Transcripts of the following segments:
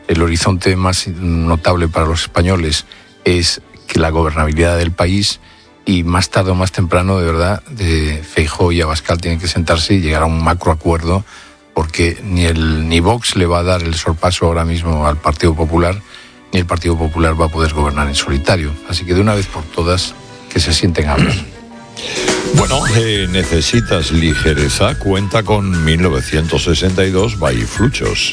el horizonte más notable para los españoles es que la gobernabilidad del país, y más tarde o más temprano, de verdad, Feijóo y Abascal tienen que sentarse y llegar a un macroacuerdo, porque ni Vox le va a dar el sorpaso ahora mismo al Partido Popular, ni el Partido Popular va a poder gobernar en solitario. Así que de una vez por todas, que se sienten a hablar. Bueno, necesitas ligereza, cuenta con 1962 by Fluchos.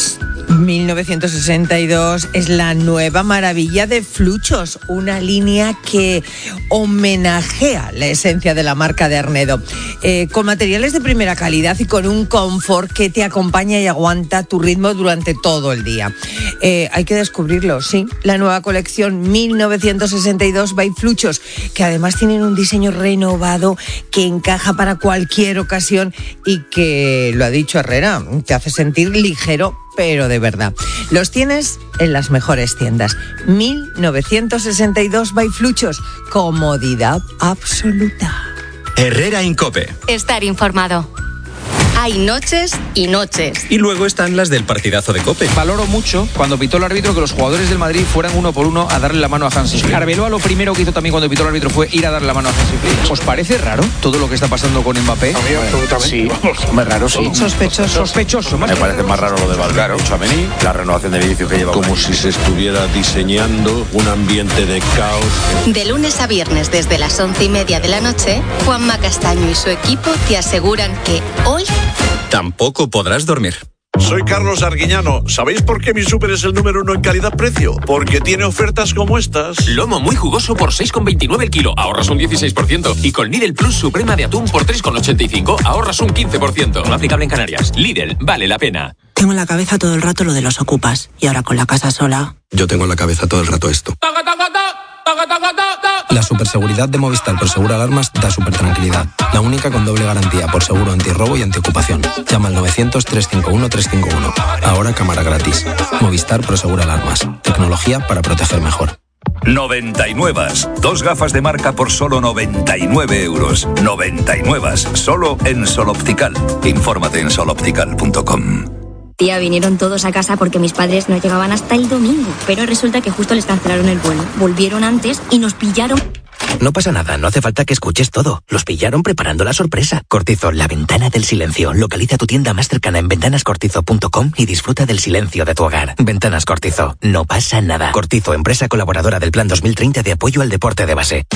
1962 es la nueva maravilla de Fluchos, una línea que homenajea la esencia de la marca de Arnedo, con materiales de primera calidad y con un confort que te acompaña y aguanta tu ritmo durante todo el día. Hay que descubrirlo, sí, la nueva colección 1962 by Fluchos, que además tienen un diseño renovado que encaja para cualquier ocasión y que, lo ha dicho Herrera, te hace sentir ligero, pero de verdad. Los tienes en las mejores tiendas. 1962 by Fluchos. Comodidad absoluta. Herrera Incope. Estar informado. Hay noches y noches. Y luego están las del partidazo de COPE. Valoro mucho cuando pitó el árbitro que los jugadores del Madrid fueran uno por uno a darle la mano a Hansi Flick. Arbeloa lo primero que hizo también cuando pitó el árbitro fue ir a darle la mano a Hansi Flick. ¿Os parece raro todo lo que está pasando con Mbappé? A mí absolutamente. Sí, más raro, sí. Sospechoso. Me parece más raro lo de Valverde, Tchouaméni, la renovación del edificio que lleva. Como si se estuviera diseñando un ambiente de caos. De lunes a viernes desde las 11:30 de la noche, Juanma Castaño y su equipo te aseguran que hoy tampoco podrás dormir. Soy Carlos Arguiñano. ¿Sabéis por qué mi súper es el número 1 en calidad-precio? Porque tiene ofertas como estas. Lomo muy jugoso por 6,29 el kilo, ahorras un 16%. Y con Lidl Plus Suprema de atún por 3,85, ahorras un 15%. No aplicable en Canarias. Lidl, vale la pena. Tengo en la cabeza todo el rato lo de los ocupas. Y ahora con la casa sola... Yo tengo en la cabeza todo el rato esto. La superseguridad de Movistar Prosegur Alarmas da supertranquilidad. La única con doble garantía por seguro antirrobo y antiocupación. Llama al 900-351-351. Ahora cámara gratis. Movistar Prosegur Alarmas. Tecnología para proteger mejor. 99. 2 gafas de marca por solo 99 euros. 99. Solo en Sol Optical. Infórmate en soloptical.com. Tía, vinieron todos a casa porque mis padres no llegaban hasta el domingo. Pero resulta que justo les cancelaron el vuelo. Volvieron antes y nos pillaron. No pasa nada, no hace falta que escuches todo. Los pillaron preparando la sorpresa. Cortizo, la ventana del silencio. Localiza tu tienda más cercana en ventanascortizo.com y disfruta del silencio de tu hogar. Ventanas Cortizo, no pasa nada. Cortizo, empresa colaboradora del Plan 2030 de apoyo al deporte de base.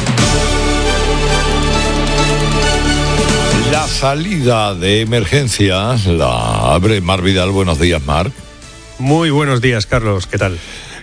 La salida de emergencia la abre Mar Vidal. Buenos días, Mar. Muy buenos días, Carlos. ¿Qué tal?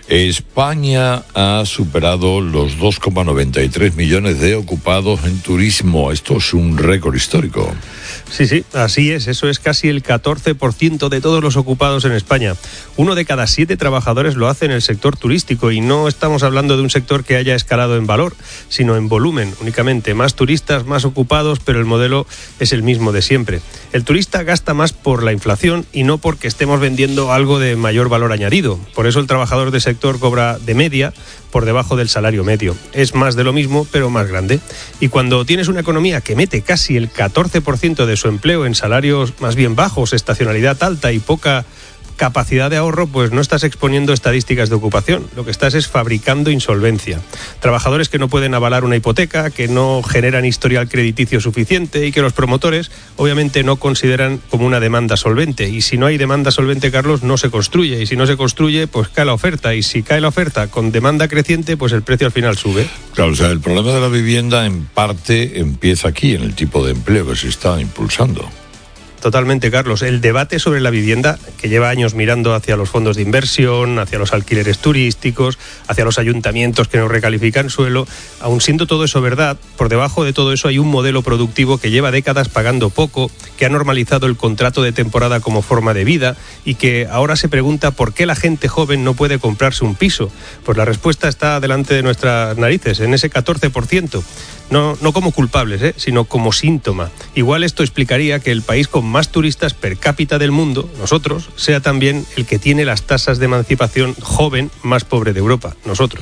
España ha superado los 2,93 millones de ocupados en turismo. Esto es un récord histórico. Sí, así es. Eso es casi el 14% de todos los ocupados en España. 1 de cada 7 trabajadores lo hace en el sector turístico y no estamos hablando de un sector que haya escalado en valor, sino en volumen únicamente. Más turistas, más ocupados, pero el modelo es el mismo de siempre. El turista gasta más por la inflación y no porque estemos vendiendo algo de mayor valor añadido. Por eso el trabajador del sector cobra de media por debajo del salario medio. Es más de lo mismo, pero más grande. Y cuando tienes una economía que mete casi el 14% de su empleo en salarios más bien bajos, estacionalidad alta y poca capacidad de ahorro, pues no estás exponiendo estadísticas de ocupación. Lo que estás es fabricando insolvencia. Trabajadores que no pueden avalar una hipoteca, que no generan historial crediticio suficiente y que los promotores obviamente no consideran como una demanda solvente. Y si no hay demanda solvente, Carlos, no se construye. Y si no se construye, pues cae la oferta. Y si cae la oferta con demanda creciente, pues el precio al final sube. Claro, o sea, el problema de la vivienda en parte empieza aquí, en el tipo de empleo que se está impulsando. Totalmente, Carlos. El debate sobre la vivienda, que lleva años mirando hacia los fondos de inversión, hacia los alquileres turísticos, hacia los ayuntamientos que no recalifican suelo, aun siendo todo eso verdad, por debajo de todo eso hay un modelo productivo que lleva décadas pagando poco, que ha normalizado el contrato de temporada como forma de vida y que ahora se pregunta por qué la gente joven no puede comprarse un piso. Pues la respuesta está delante de nuestras narices, en ese 14%. No como culpables, sino como síntoma. Igual esto explicaría que el país con más turistas per cápita del mundo, nosotros, sea también el que tiene las tasas de emancipación joven más pobre de Europa, nosotros.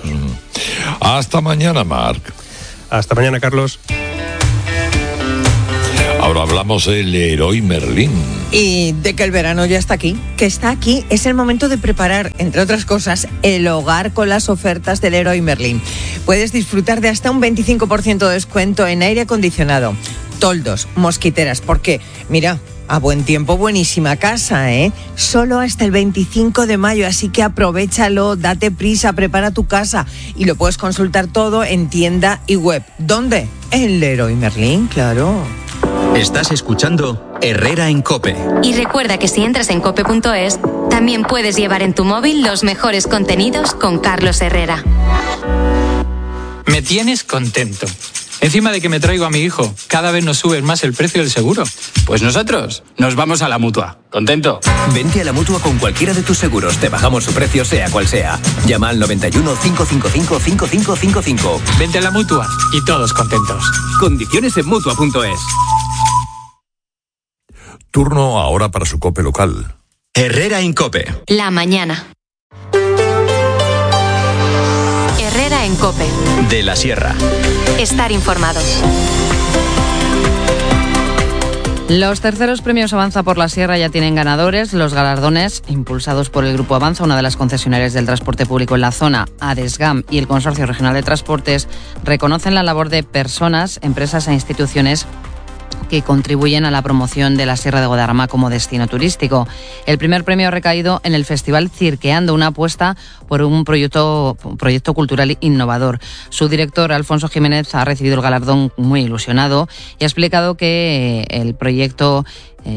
Hasta mañana, Marc. Hasta mañana, Carlos. Ahora hablamos del Leroy Merlin. Y de que el verano ya está aquí, que está aquí, es el momento de preparar, entre otras cosas, el hogar con las ofertas del Leroy Merlin. Puedes disfrutar de hasta un 25% de descuento en aire acondicionado, toldos, mosquiteras, porque, mira, a buen tiempo, buenísima casa, ¿eh? Solo hasta el 25 de mayo, así que aprovéchalo, date prisa, prepara tu casa y lo puedes consultar todo en tienda y web. ¿Dónde? En Leroy Merlin, claro. Estás escuchando Herrera en COPE. Y recuerda que si entras en cope.es, también puedes llevar en tu móvil los mejores contenidos con Carlos Herrera. Me tienes contento. Encima de que me traigo a mi hijo, cada vez nos subes más el precio del seguro. Pues nosotros nos vamos a la Mutua. ¿Contento? Vente a la Mutua con cualquiera de tus seguros. Te bajamos su precio sea cual sea. Llama al 91 555 5555. Vente a la Mutua y todos contentos. Condiciones en Mutua.es. Turno ahora para su COPE local. Herrera en COPE. La mañana. Herrera en COPE. De la Sierra. Estar informado. Los terceros premios Avanza por la Sierra ya tienen ganadores. Los galardones, impulsados por el Grupo Avanza, una de las concesionarias del transporte público en la zona, ADESGAM y el Consorcio Regional de Transportes, reconocen la labor de personas, empresas e instituciones que contribuyen a la promoción de la Sierra de Guadarrama como destino turístico. El primer premio ha recaído en el Festival Cirqueando, una apuesta por un proyecto cultural innovador. Su director, Alfonso Jiménez, ha recibido el galardón muy ilusionado y ha explicado que el proyecto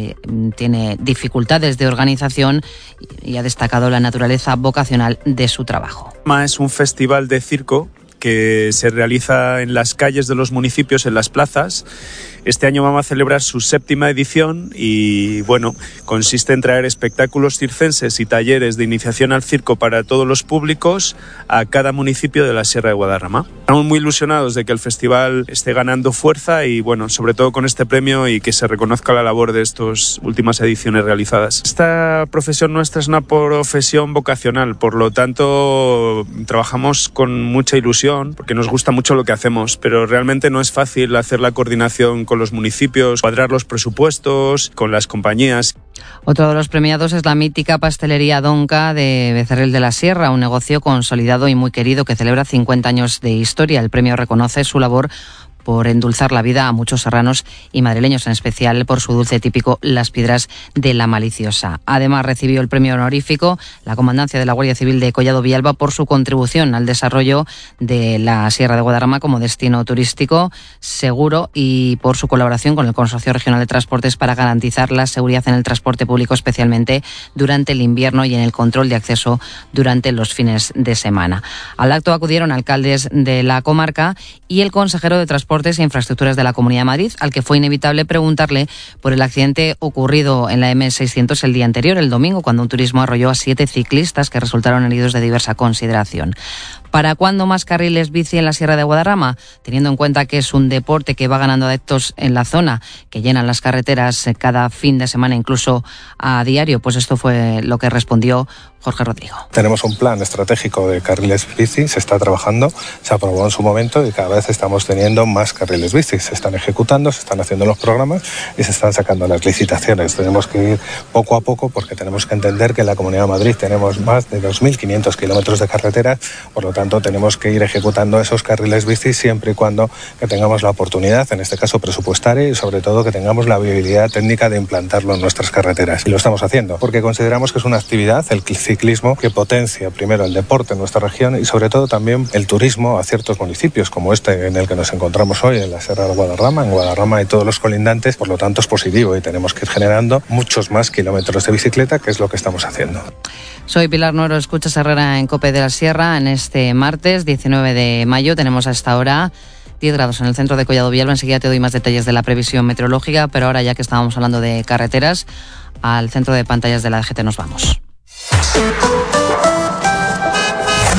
tiene dificultades de organización y ha destacado la naturaleza vocacional de su trabajo. Es un festival de circo que se realiza en las calles de los municipios, en las plazas. Este año vamos a celebrar su 7ª edición y, bueno, consiste en traer espectáculos circenses y talleres de iniciación al circo para todos los públicos a cada municipio de la Sierra de Guadarrama. Estamos muy ilusionados de que el festival esté ganando fuerza y, bueno, sobre todo con este premio y que se reconozca la labor de estas últimas ediciones realizadas. Esta profesión nuestra es una profesión vocacional, por lo tanto trabajamos con mucha ilusión porque nos gusta mucho lo que hacemos, pero realmente no es fácil hacer la coordinación con los municipios, cuadrar los presupuestos con las compañías. Otro de los premiados es la mítica pastelería Donca de Becerril de la Sierra, un negocio consolidado y muy querido que celebra 50 años de historia. El premio reconoce su labor por endulzar la vida a muchos serranos y madrileños, en especial por su dulce típico Las Piedras de la Maliciosa. Además, recibió el premio honorífico la Comandancia de la Guardia Civil de Collado Villalba por su contribución al desarrollo de la Sierra de Guadarrama como destino turístico seguro y por su colaboración con el Consorcio Regional de Transportes para garantizar la seguridad en el transporte público, especialmente durante el invierno y en el control de acceso durante los fines de semana. Al acto acudieron alcaldes de la comarca y el consejero de Transportes e Infraestructuras de la Comunidad de Madrid, al que fue inevitable preguntarle por el accidente ocurrido en la M600 el día anterior, el domingo, cuando un turismo arrolló a 7 ciclistas que resultaron heridos de diversa consideración. ¿Para cuándo más carriles bici en la Sierra de Guadarrama? Teniendo en cuenta que es un deporte que va ganando adeptos en la zona, que llenan las carreteras cada fin de semana, incluso a diario, pues esto fue lo que respondió Jorge Rodrigo. Tenemos un plan estratégico de carriles bici, se está trabajando, se aprobó en su momento y cada vez estamos teniendo más carriles bici. Se están ejecutando, se están haciendo los programas y se están sacando las licitaciones. Tenemos que ir poco a poco porque tenemos que entender que en la Comunidad de Madrid tenemos más de 2.500 kilómetros de carretera, por lo tanto tenemos que ir ejecutando esos carriles bici siempre y cuando que tengamos la oportunidad, en este caso presupuestaria, y sobre todo que tengamos la viabilidad técnica de implantarlo en nuestras carreteras. Y lo estamos haciendo porque consideramos que es una actividad, el ciclismo, que potencia primero el deporte en nuestra región y sobre todo también el turismo a ciertos municipios como este en el que nos encontramos hoy, en la Sierra de Guadarrama, en Guadarrama y todos los colindantes. Por lo tanto es positivo y tenemos que ir generando muchos más kilómetros de bicicleta, que es lo que estamos haciendo. Soy Pilar Nuero, escuchas Herrera en COPE de la Sierra. En este martes 19 de mayo tenemos a esta hora 10 grados en el centro de Collado Villalba. Enseguida te doy más detalles de la previsión meteorológica, pero ahora, ya que estábamos hablando de carreteras, al centro de pantallas de la DGT nos vamos.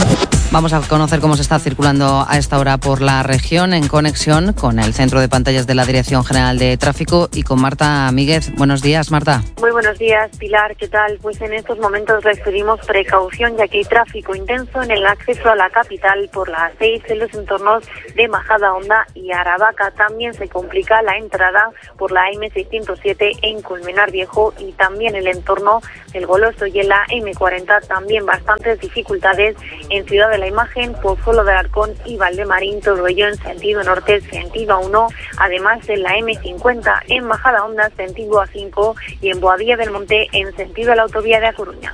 Vamos a conocer cómo se está circulando a esta hora por la región en conexión con el centro de pantallas de la Dirección General de Tráfico y con Marta Míguez. Buenos días, Marta. Muy buenos días, Pilar. ¿Qué tal? Pues en estos momentos les pedimos precaución ya que hay tráfico intenso en el acceso a la capital por la A6 en los entornos de Majadahonda y Aravaca. También se complica la entrada por la M607 en Colmenar Viejo y también el entorno del Goloso, y en la M40 también bastantes dificultades en Ciudad de la Imagen, Pozuelo del Arcón y Valdemarín, todo ello en sentido norte, sentido A1, además de la M50 en Majadahonda, sentido A5 y en Boadilla del Monte en sentido a la autovía de A Coruña.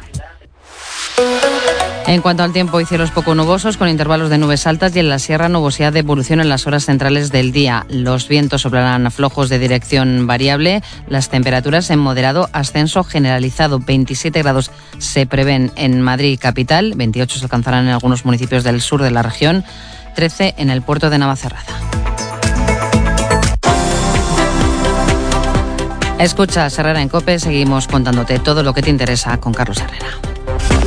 En cuanto al tiempo, hay cielos poco nubosos con intervalos de nubes altas y en la sierra nubosidad de evolución en las horas centrales del día. Los vientos soplarán flojos de dirección variable, las temperaturas en moderado ascenso generalizado. 27 grados se prevén en Madrid capital, 28 se alcanzarán en algunos municipios del sur de la región, 13 en el puerto de Navacerrada. Escucha Herrera en COPE, seguimos contándote todo lo que te interesa con Carlos Herrera.